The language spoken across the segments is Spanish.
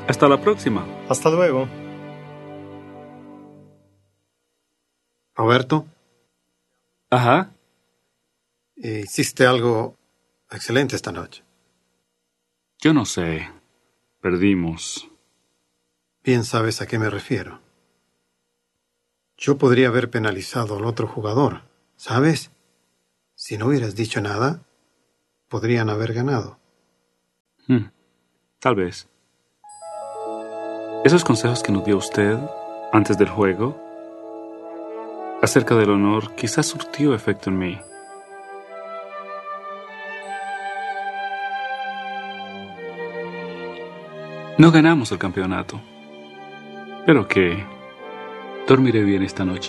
Hasta la próxima. Hasta luego. Roberto. Ajá. Hiciste algo excelente esta noche. Yo no sé. Perdimos. Bien sabes a qué me refiero. Yo podría haber penalizado al otro jugador, ¿sabes? Si no hubieras dicho nada, podrían haber ganado. Tal vez. Esos consejos que nos dio usted antes del juego acerca del honor quizás surtió efecto en mí. No ganamos el campeonato, pero que dormiré bien esta noche.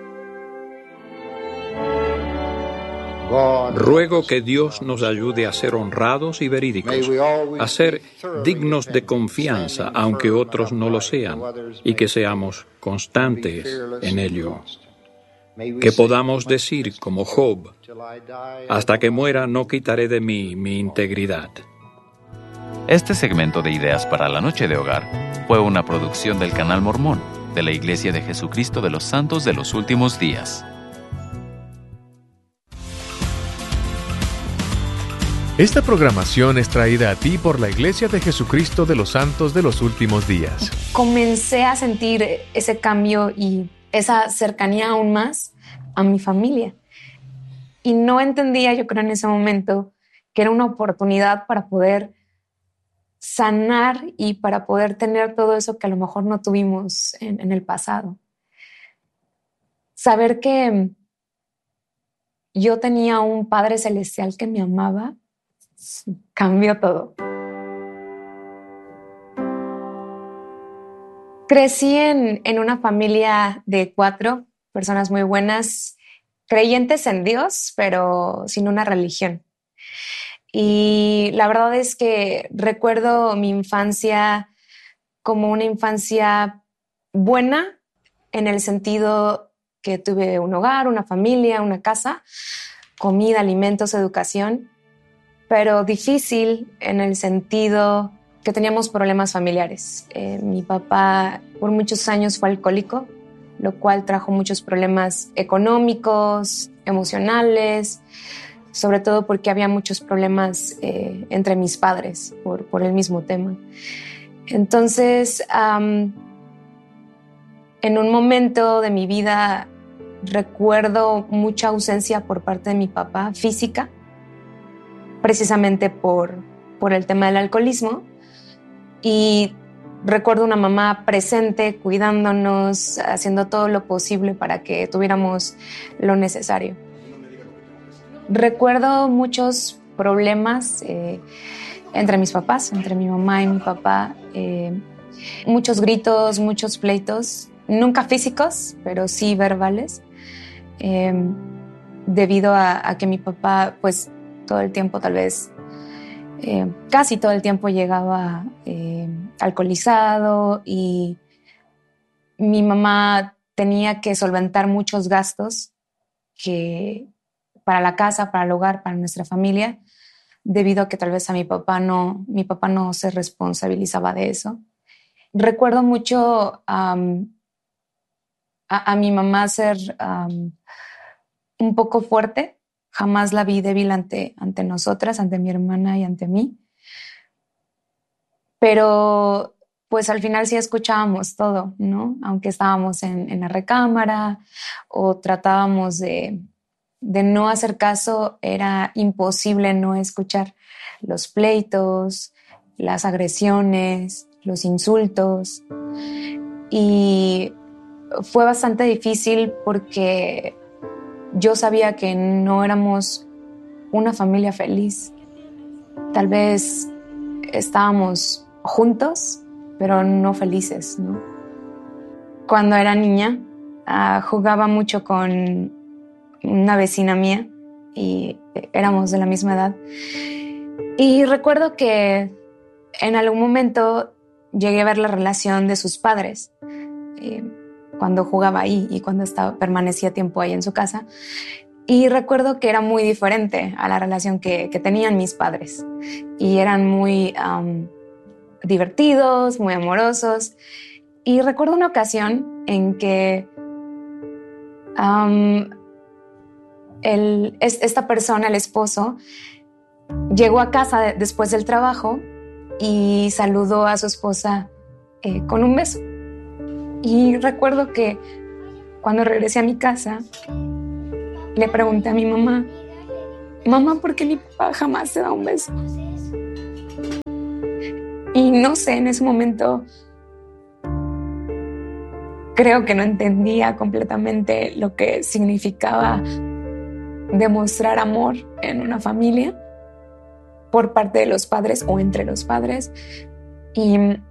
Ruego que Dios nos ayude a ser honrados y verídicos, a ser dignos de confianza, aunque otros no lo sean, y que seamos constantes en ello. Que podamos decir, como Job, hasta que muera no quitaré de mí mi integridad. Este segmento de Ideas para la Noche de Hogar fue una producción del Canal Mormón de la Iglesia de Jesucristo de los Santos de los Últimos Días. Esta programación es traída a ti por la Iglesia de Jesucristo de los Santos de los Últimos Días. Comencé a sentir ese cambio y esa cercanía aún más a mi familia. Y no entendía, yo creo, en ese momento que era una oportunidad para poder sanar y para poder tener todo eso que a lo mejor no tuvimos en el pasado. Saber que yo tenía un Padre Celestial que me amaba cambió todo. Crecí en una familia de 4 personas muy buenas, creyentes en Dios, pero sin una religión. Y la verdad es que recuerdo mi infancia como una infancia buena, en el sentido que tuve un hogar, una familia, una casa, comida, alimentos, educación, pero difícil en el sentido que teníamos problemas familiares. Mi papá por muchos años fue alcohólico, lo cual trajo muchos problemas económicos, emocionales, sobre todo porque había muchos problemas entre mis padres por el mismo tema. Entonces, en un momento de mi vida recuerdo mucha ausencia por parte de mi papá física, precisamente por el tema del alcoholismo, y recuerdo una mamá presente, cuidándonos, haciendo todo lo posible para que tuviéramos lo necesario. Recuerdo muchos problemas entre mis papás, entre mi mamá y mi papá, muchos gritos, muchos pleitos, nunca físicos, pero sí verbales, debido a que mi papá, pues, todo el tiempo, tal vez, casi todo el tiempo llegaba alcoholizado, y mi mamá tenía que solventar muchos gastos para la casa, para el hogar, para nuestra familia, debido a que tal vez mi papá no se responsabilizaba de eso. Recuerdo mucho a mi mamá ser un poco fuerte. Jamás la vi débil ante nosotras, ante mi hermana y ante mí. Pero pues al final sí escuchábamos todo, ¿no? Aunque estábamos en la recámara o tratábamos de no hacer caso, era imposible no escuchar los pleitos, las agresiones, los insultos. Y fue bastante difícil porque yo sabía que no éramos una familia feliz. Tal vez estábamos juntos, pero no felices, ¿no? Cuando era niña, jugaba mucho con una vecina mía y éramos de la misma edad. Y recuerdo que en algún momento llegué a ver la relación de sus padres cuando jugaba ahí y cuando permanecía tiempo ahí en su casa. Y recuerdo que era muy diferente a la relación que tenían mis padres. Y eran muy divertidos, muy amorosos. Y recuerdo una ocasión en que esta persona, el esposo, llegó a casa después del trabajo y saludó a su esposa con un beso. Y recuerdo que cuando regresé a mi casa, le pregunté a mi mamá, ¿por qué mi papá jamás te da un beso? Y no sé, en ese momento creo que no entendía completamente lo que significaba demostrar amor en una familia por parte de los padres o entre los padres. Y